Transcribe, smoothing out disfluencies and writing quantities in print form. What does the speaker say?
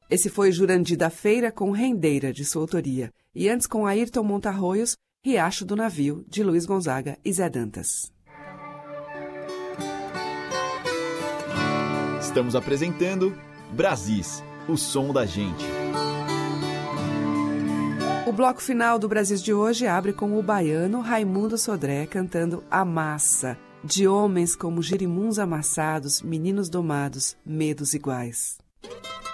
Esse foi Jurandir da Feira com Rendeira, de sua autoria. E antes com Ayrton Montarroios, Riacho do Navio, de Luiz Gonzaga e Zé Dantas. Estamos apresentando Brasis, o som da gente. O bloco final do Brasis de hoje abre com o baiano Raimundo Sodré cantando A Massa, de homens como girimuns amassados, meninos domados, medos iguais.